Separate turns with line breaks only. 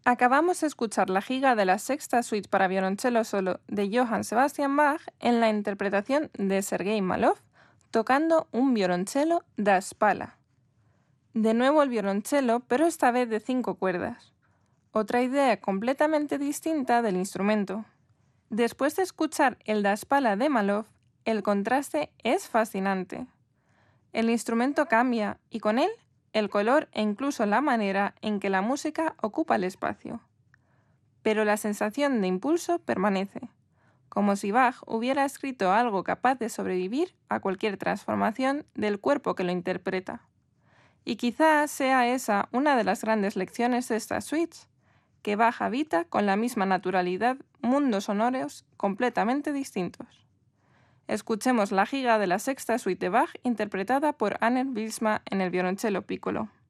Acabamos de escuchar la giga de la sexta suite para violonchelo solo de Johann Sebastian Bach en la interpretación de Sergei Malov, tocando un violonchelo da Spala. De nuevo el violonchelo, pero esta vez de 5 cuerdas. Otra idea completamente distinta del instrumento. Después de escuchar el da Spala de Malov, el contraste es fascinante. El instrumento cambia y con él el color e incluso la manera en que la música ocupa el espacio. Pero la sensación de impulso permanece, como si Bach hubiera escrito algo capaz de sobrevivir a cualquier transformación del cuerpo que lo interpreta. Y quizás sea esa una de las grandes lecciones de estas suites, que Bach habita con la misma naturalidad mundos sonoros completamente distintos. Escuchemos la giga de la sexta suite de Bach interpretada por Annette Wilsma en el violonchelo piccolo.